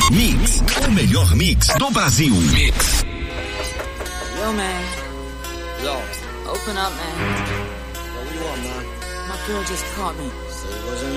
Mix, o melhor mix do Brasil. Mix. Yo, man. Yo. Open up, man. What do you want, man? My girl just caught me. So it wasn't